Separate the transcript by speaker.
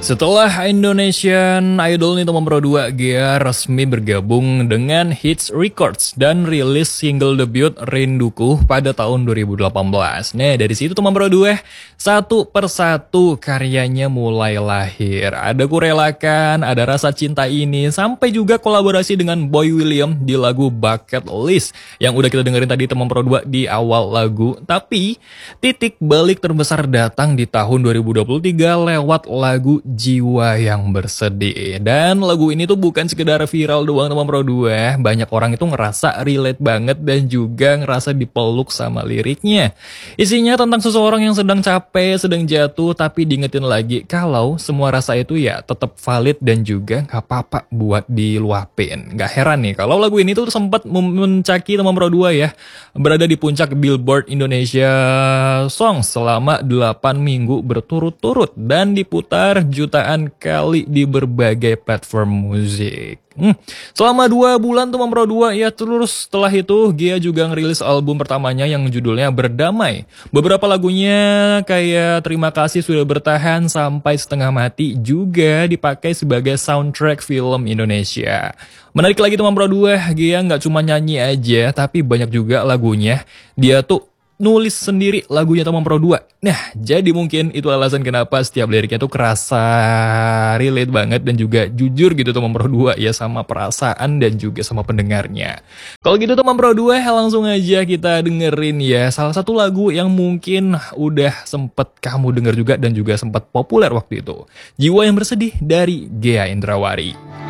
Speaker 1: Setelah Indonesian Idol nih teman Pro 2, Gea resmi bergabung dengan Hits Records dan rilis single debut Rinduku pada tahun 2018. Nah dari situ teman Pro 2, satu persatu karyanya mulai lahir. Ada Kurelakan, ada Rasa Cinta Ini, sampai juga kolaborasi dengan Boy William di lagu Bucket List yang udah kita dengerin tadi teman Pro 2 di awal lagu. Tapi titik balik terbesar datang di tahun 2023 lewat lagu Jiwa yang Bersedih. Dan lagu ini tuh bukan sekedar viral doang teman Pro 2, banyak orang itu ngerasa relate banget dan juga ngerasa dipeluk sama liriknya. Isinya tentang seseorang yang sedang capek, sedang jatuh, tapi diingetin lagi kalau semua rasa itu ya tetap valid dan juga gak apa-apa buat diluapin. Gak heran nih kalau lagu ini tuh sempat mencaki teman Pro 2 ya, berada di puncak Billboard Indonesia Songs selama 8 minggu berturut-turut dan diputar jutaan kali di berbagai platform musik. Selama 2 bulan teman Pro 2 ya, terus setelah itu Gea juga ngerilis album pertamanya yang judulnya Berdamai. Beberapa lagunya kayak Terima Kasih Sudah Bertahan sampai Setengah Mati juga dipakai sebagai soundtrack film Indonesia. Menarik lagi teman Pro 2, Gea nggak cuma nyanyi aja, tapi banyak juga lagunya dia tuh nulis sendiri lagunya teman Pro 2. Nah, jadi mungkin itu alasan kenapa setiap liriknya tuh kerasa relate banget dan juga jujur gitu teman Pro 2 ya sama perasaan dan juga sama pendengarnya. Kalau gitu teman Pro 2, langsung aja kita dengerin ya salah satu lagu yang mungkin udah sempet kamu denger juga dan juga sempat populer waktu itu. Jiwa yang Bersedih dari Gea Indrawari.